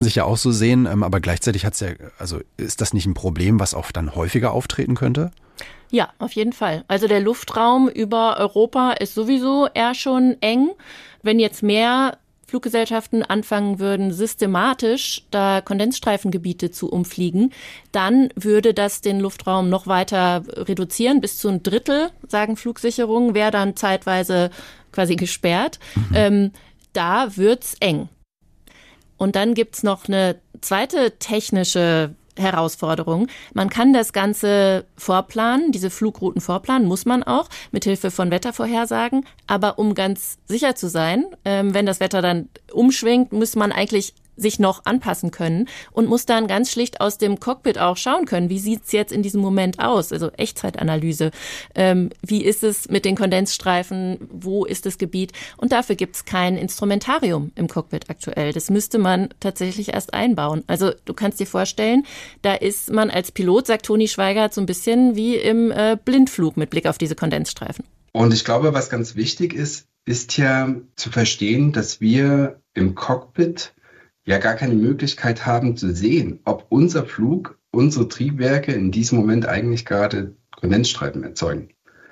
sich ja auch so sehen, aber gleichzeitig ist das nicht ein Problem, was auch dann häufiger auftreten könnte? Ja, auf jeden Fall. Also der Luftraum über Europa ist sowieso eher schon eng. Wenn jetzt mehr Fluggesellschaften anfangen würden, systematisch da Kondensstreifengebiete zu umfliegen, dann würde das den Luftraum noch weiter reduzieren. Bis zu 1/3, sagen Flugsicherungen, wäre dann zeitweise quasi gesperrt. Da wird's eng. Und dann gibt's noch eine zweite technische Herausforderung. Man kann das Ganze vorplanen, diese Flugrouten vorplanen, muss man auch, mithilfe von Wettervorhersagen. Aber um ganz sicher zu sein, wenn das Wetter dann umschwingt, muss man eigentlich sich noch anpassen können und muss dann ganz schlicht aus dem Cockpit auch schauen können, wie sieht's jetzt in diesem Moment aus, also Echtzeitanalyse. Wie ist es mit den Kondensstreifen, wo ist das Gebiet? Und dafür gibt's kein Instrumentarium im Cockpit aktuell. Das müsste man tatsächlich erst einbauen. Also du kannst dir vorstellen, da ist man als Pilot, sagt Toni Schweigert, so ein bisschen wie im Blindflug mit Blick auf diese Kondensstreifen. Und ich glaube, was ganz wichtig ist ja zu verstehen, dass wir im Cockpit ja gar keine Möglichkeit haben zu sehen, ob unser Flug, unsere Triebwerke in diesem Moment eigentlich gerade Kondensstreifen erzeugen.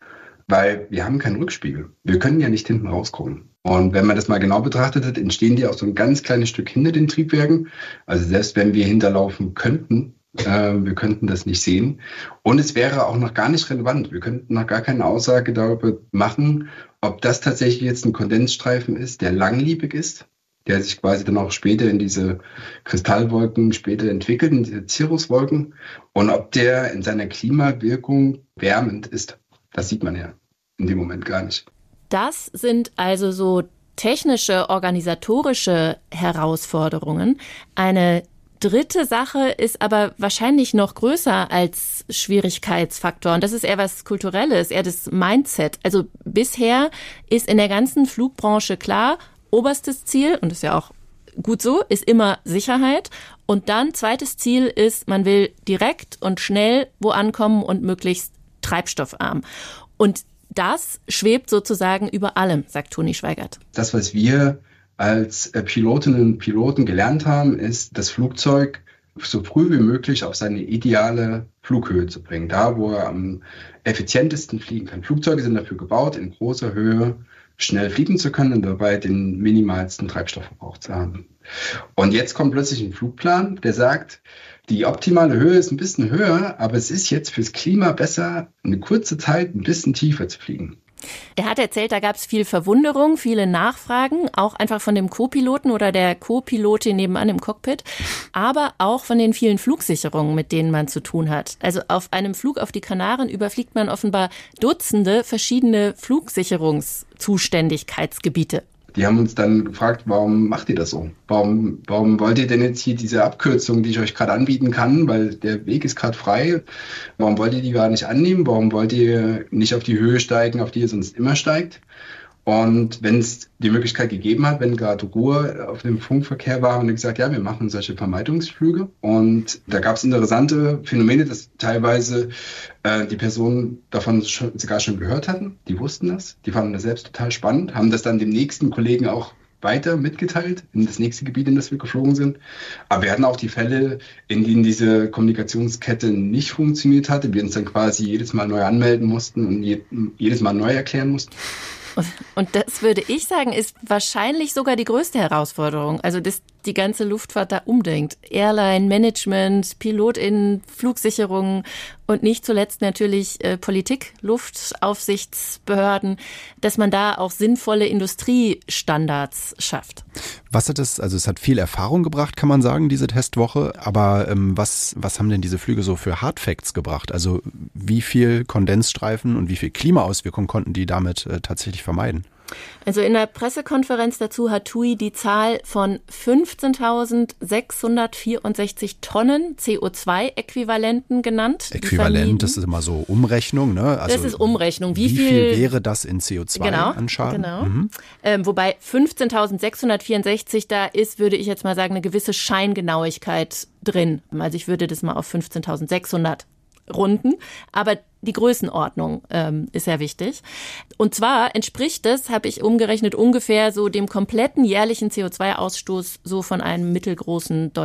Weil wir haben keinen Rückspiegel. Wir können ja nicht hinten rausgucken. Und wenn man das mal genau betrachtet hat, entstehen die auch so ein ganz kleines Stück hinter den Triebwerken. Also selbst wenn wir hinterlaufen könnten, wir könnten das nicht sehen. Und es wäre auch noch gar nicht relevant. Wir könnten noch gar keine Aussage darüber machen, ob das tatsächlich jetzt ein Kondensstreifen ist, der langlebig ist, der sich quasi dann auch später in diese Kristallwolken später entwickelt, in diese Cirruswolken. Und ob der in seiner Klimawirkung wärmend ist, das sieht man ja in dem Moment gar nicht. Das sind also so technische, organisatorische Herausforderungen. Eine dritte Sache ist aber wahrscheinlich noch größer als Schwierigkeitsfaktor. Und das ist eher was Kulturelles, eher das Mindset. Also bisher ist in der ganzen Flugbranche klar, oberstes Ziel, und das ist ja auch gut so, ist immer Sicherheit. Und dann zweites Ziel ist, man will direkt und schnell wo ankommen und möglichst treibstoffarm. Und das schwebt sozusagen über allem, sagt Toni Schweigert. Das, was wir als Pilotinnen und Piloten gelernt haben, ist, das Flugzeug so früh wie möglich auf seine ideale Flughöhe zu bringen. Da, wo er am effizientesten fliegen kann. Flugzeuge sind dafür gebaut, in großer Höhe schnell fliegen zu können und dabei den minimalsten Treibstoffverbrauch zu haben. Und jetzt kommt plötzlich ein Flugplan, der sagt, die optimale Höhe ist ein bisschen höher, aber es ist jetzt fürs Klima besser, eine kurze Zeit ein bisschen tiefer zu fliegen. Er hat erzählt, da gab es viel Verwunderung, viele Nachfragen, auch einfach von dem Co-Piloten oder der Co-Pilotin nebenan im Cockpit, aber auch von den vielen Flugsicherungen, mit denen man zu tun hat. Also auf einem Flug auf die Kanaren überfliegt man offenbar Dutzende verschiedene Flugsicherungszuständigkeitsgebiete. Die haben uns dann gefragt, warum macht ihr das so? Warum wollt ihr denn jetzt hier diese Abkürzung, die ich euch gerade anbieten kann, weil der Weg ist gerade frei, warum wollt ihr die gar nicht annehmen? Warum wollt ihr nicht auf die Höhe steigen, auf die ihr sonst immer steigt? Und wenn es die Möglichkeit gegeben hat, wenn gerade Ruhe auf dem Funkverkehr war, haben wir gesagt, ja, wir machen solche Vermeidungsflüge. Und da gab es interessante Phänomene, dass teilweise die Personen davon sogar schon gehört hatten. Die wussten das, die fanden das selbst total spannend, haben das dann dem nächsten Kollegen auch weiter mitgeteilt, in das nächste Gebiet, in das wir geflogen sind. Aber wir hatten auch die Fälle, in denen diese Kommunikationskette nicht funktioniert hatte, wir uns dann quasi jedes Mal neu anmelden mussten und jedes Mal neu erklären mussten. Und das würde ich sagen, ist wahrscheinlich sogar die größte Herausforderung. Also, dass die ganze Luftfahrt da umdenkt. Airline, Management, PilotInnen, Flugsicherungen und nicht zuletzt natürlich Politik, Luftaufsichtsbehörden, dass man da auch sinnvolle Industriestandards schafft. Was hat es, also es hat viel Erfahrung gebracht, kann man sagen, diese Testwoche, aber was haben denn diese Flüge so für Hardfacts gebracht? Also wie viel Kondensstreifen und wie viel Klimaauswirkungen konnten die damit tatsächlich vermeiden? Also in der Pressekonferenz dazu hat TUI die Zahl von 15.664 Tonnen CO2-Äquivalenten genannt. Äquivalent, das ist immer so Umrechnung, ne? Also das ist Umrechnung. Wie viel wäre das in CO2 an Schaden? Genau. Wobei 15.664, da ist, würde ich jetzt mal sagen, eine gewisse Scheingenauigkeit drin. Also ich würde das mal auf 15.600 runden, aber die Größenordnung ist sehr wichtig. Und zwar entspricht das, habe ich umgerechnet, ungefähr so dem kompletten jährlichen CO2-Ausstoß so von einem mittelgroßen